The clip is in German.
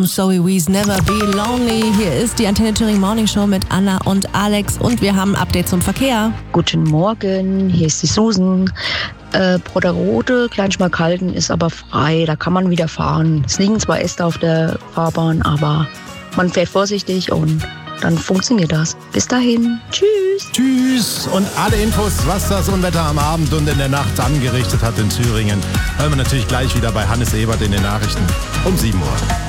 Zoe Wees, Never Be Lonely. Hier ist die Antenne Thüringen Morning Show mit Anna und Alex und wir haben ein Update zum Verkehr. Guten Morgen, hier ist die Susan. Broderode, Kleinschmarkalden ist aber frei, da kann man wieder fahren. Es liegen zwar Äste auf der Fahrbahn, aber man fährt vorsichtig und dann funktioniert das. Bis dahin, tschüss. Tschüss. Und alle Infos, was das Unwetter am Abend und in der Nacht angerichtet hat in Thüringen, hören wir natürlich gleich wieder bei Hannes Ebert in den Nachrichten um 7 Uhr.